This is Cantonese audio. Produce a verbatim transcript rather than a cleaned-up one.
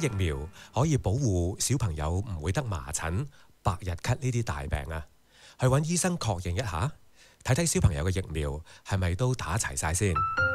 疫苗可以保護小朋友唔會得麻疹、百日咳呢啲大病啊？去揾醫生確認一下，睇睇小朋友嘅疫苗係咪都打齊晒先。